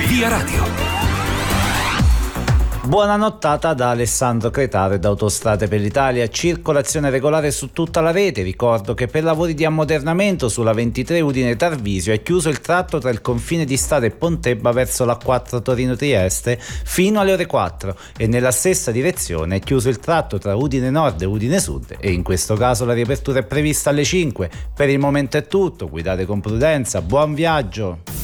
Via Radio. Buona nottata da Alessandro Cretaro e da Autostrade per l'Italia. Circolazione regolare su tutta la rete. Ricordo che per lavori di ammodernamento sulla 23 Udine-Tarvisio è chiuso il tratto tra il confine di Stara e Pontebba verso l'A4 Torino-Trieste fino alle ore 4 e nella stessa direzione è chiuso il tratto tra Udine Nord e Udine Sud e in questo caso la riapertura è prevista alle 5. Per il momento è tutto, guidate con prudenza, buon viaggio!